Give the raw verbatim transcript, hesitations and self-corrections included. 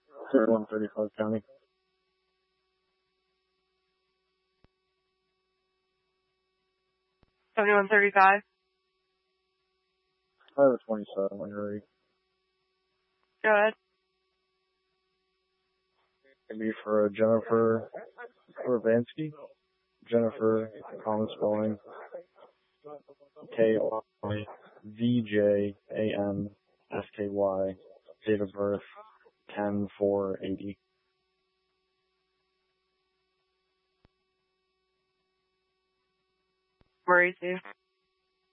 thirty-one thirty-five County. seventy-one thirty-five. I have a twenty-seven when you're ready. Go ahead. Maybe for Jennifer Urbanski. Jennifer, common spelling. K I V J A N S K Y. Date of birth ten four eighty. Where is he?